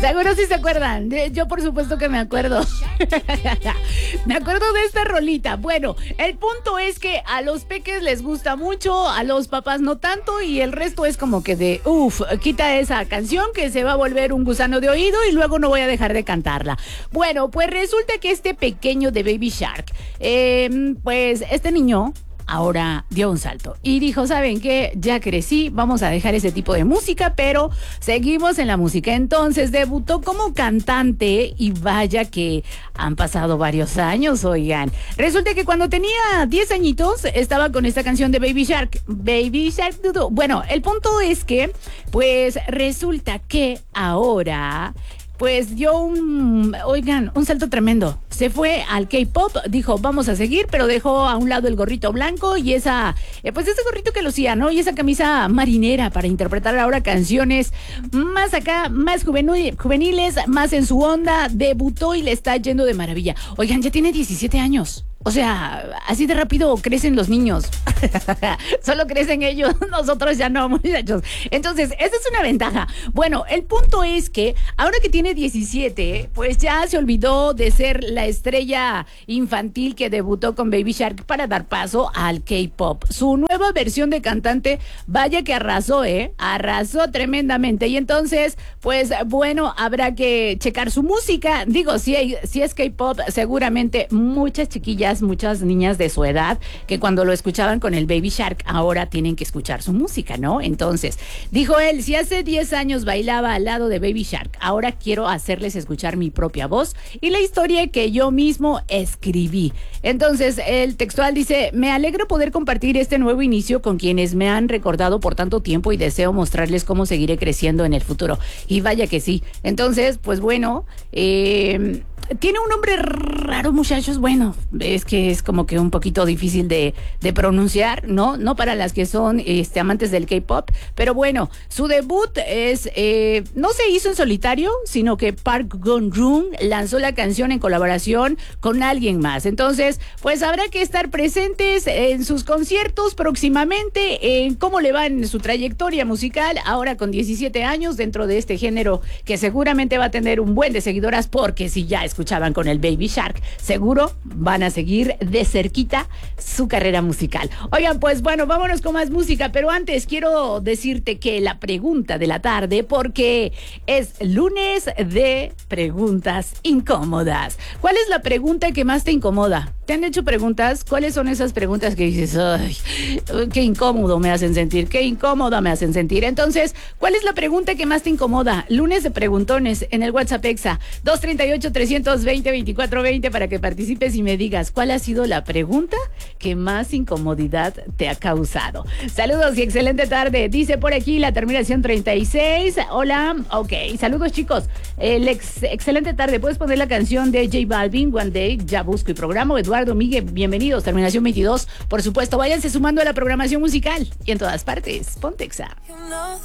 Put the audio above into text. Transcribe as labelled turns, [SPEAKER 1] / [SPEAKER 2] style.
[SPEAKER 1] Seguro sí se acuerdan. Yo por supuesto que me acuerdo. Me acuerdo de esta rolita. Bueno, el punto es que a los peques les gusta mucho, a los papás no tanto, y el resto es como que de, quita esa canción que se va a volver un gusano de oído y luego no voy a dejar de cantarla. Bueno, pues resulta que este pequeño de Baby Shark, pues este niño ahora dio un salto y dijo, ¿saben qué? Ya crecí, vamos a dejar ese tipo de música, pero seguimos en la música. Entonces debutó como cantante y vaya que han pasado varios años, oigan. Resulta que cuando tenía 10 añitos estaba con esta canción de Baby Shark. Baby Shark Dudu. Bueno, el punto es que pues resulta que ahora pues dio un salto tremendo. Se fue al K-pop, dijo, vamos a seguir, pero dejó a un lado el gorrito blanco y ese gorrito que lucía, ¿no? Y esa camisa marinera para interpretar ahora canciones más acá, más juveniles, más en su onda. Debutó y le está yendo de maravilla. Oigan, ya tiene 17 años. O sea, así de rápido crecen los niños. Solo crecen ellos, nosotros ya no, muchachos. Entonces, esa es una ventaja. Bueno, el punto es que ahora que tiene 17, pues ya se olvidó de ser la estrella infantil que debutó con Baby Shark para dar paso al K-pop. Su nueva versión de cantante, vaya que arrasó, arrasó tremendamente. Y entonces, pues bueno, habrá que checar su música. Digo, si es K-pop, seguramente muchas chiquillas, muchas niñas de su edad que cuando lo escuchaban con el Baby Shark ahora tienen que escuchar su música, ¿no? Entonces, dijo él, si hace 10 años bailaba al lado de Baby Shark, ahora quiero hacerles escuchar mi propia voz y la historia que yo mismo escribí. Entonces, el textual dice, me alegro poder compartir este nuevo inicio con quienes me han recordado por tanto tiempo y deseo mostrarles cómo seguiré creciendo en el futuro. Y vaya que sí. Entonces, pues bueno, tiene un nombre raro, muchachos. Bueno, es que es como que un poquito difícil de pronunciar, ¿no? No para las que son amantes del K-pop. Pero bueno, su debut no se hizo en solitario, sino que Park Gun-run lanzó la canción en colaboración con alguien más. Entonces, pues habrá que estar presentes en sus conciertos próximamente, en cómo le va en su trayectoria musical, ahora con 17 años, dentro de este género que seguramente va a tener un buen de seguidoras, porque si ya escuchaban con el Baby Shark, seguro van a seguir de cerquita su carrera musical. Oigan, pues bueno, vámonos con más música, pero antes quiero decirte que la pregunta de la tarde, porque es lunes de preguntas incómodas. ¿Cuál es la pregunta que más te incomoda? ¿Te han hecho preguntas? ¿Cuáles son esas preguntas que dices, ay, qué incómodo me hacen sentir, qué incómoda me hacen sentir? Entonces, ¿cuál es la pregunta que más te incomoda? Lunes de preguntones en el WhatsApp Exa 238-320-2420 para que participes y me digas cuál ha sido la pregunta que más incomodidad te ha causado. Saludos y excelente tarde. Dice por aquí la terminación 36. Hola, ok. Saludos, chicos. Excelente tarde. ¿Puedes poner la canción de J Balvin, One Day? Ya busco y programo. Eduardo Miguel, bienvenidos. Terminación 22. Por supuesto, váyanse sumando a la programación musical y en todas partes. Ponte Exa.